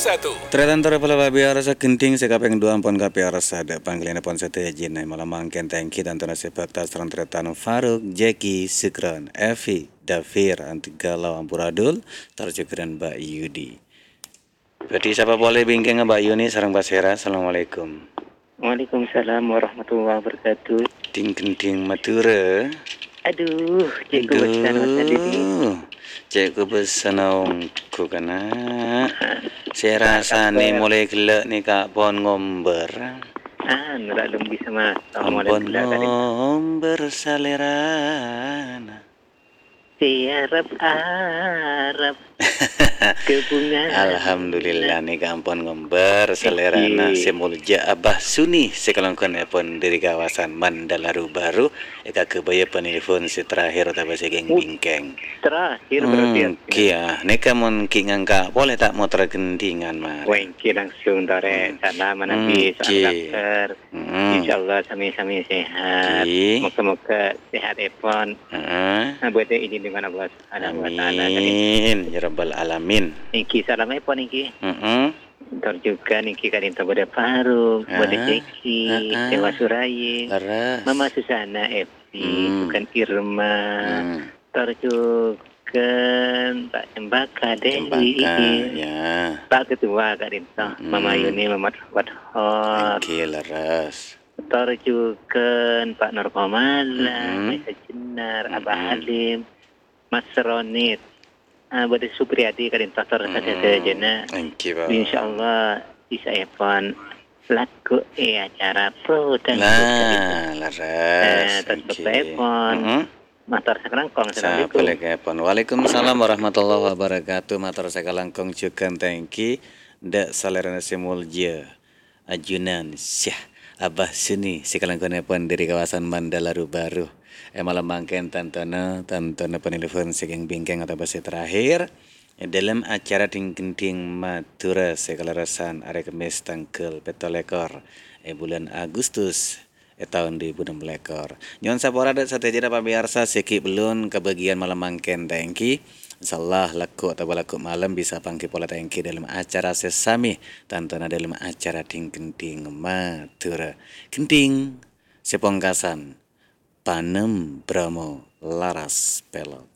Tratantore pala babi arasa kenting sekapeng dua pon kape arasa ada panggilan pon sete jin malam mangken tangki dan tona sepak tas tretan Faruk, Jackie, Sikran, Evi, Davir, Antigalau, Ampuradul, tarjukran Mbak Yudi. Berarti siapa boleh bingkeng Mbak Yuni sarang Basera. Assalamualaikum. Waalaikumsalam warahmatullahi wabarakatuh. Ting kenting matura. Aduh, cikgu pesan tadi ni. Cikgu pesan ku kena. Saya rasa ni mulai gelak ni kak pon ngomber. Nggak lebih sama. Ampun ngomber salerana. Arab kebungan. Alhamdulillah ni kampung ngomber selerana semulja Abah Suni sekalangkon epon dari kawasan Mandalaru Baru eka kebaya penelpon terakhir tapi segeng bingkeng Terakhir berarti kia neka mon kingangka boleh tak mau tergentingan mah wengki langsung dore salam nabi dokter insyaallah sami-sami sehat moga-moga sehat epon buat ini dengan Allah Subhanahu wa taala. Amin ya rabbal alamin. Niki salam epon niki. Ntar juga niki kadin tabada Faruk, pada Jeki, Dewa Suraya, Mama Susana Evi, bukan Irma, ntar juga Pak Cempaka Dewi, ya. Pak Ketua kadin Mama Yuni, Mama Wathor, Laras. ntar juga Pak Nurkomala, Maisa Jenar, Abah Halim, Mas Ronit. Pada Supriyadi kadin pasar saja jena. Insyaallah bisa evan laku acara pro dan laras. Telepon. Matar sakalangkong. Assalamualaikum. Waalaikumsalam warahmatullahi wabarakatuh. Matar sakalangkong cukan tangki ndak salerana semulja ajunan syah Abah Suni sekalangkong pun dari kawasan Mandalaru Baru. Malam mangken tantana penelpon segeng bingkeng atau basi terakhir dalam acara ting-ting matura sekalarasan are kemis tangkel petolekor bulan Agustus tahun 2016. Nyon saporada sate jeda pamirsa seki belum kebagian malam mangken tangki insyaallah laku atau laku malam bisa pangki pola tangki dalam acara sesami tantana dalam acara ting-ting matura kenting sepongkasan Panem Bramo Laras Pelok.